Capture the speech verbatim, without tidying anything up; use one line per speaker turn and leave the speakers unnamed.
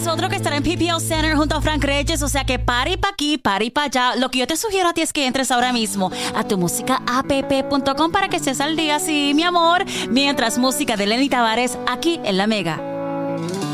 Otro que estará en P P L Center junto a Frank Reyes, o sea que pari pa' aquí, pari pa' allá. Lo que yo te sugiero a ti es que entres ahora mismo a tu música app punto com para que estés al día, sí, mi amor. Mientras música de Lenny Tavares aquí en La Mega.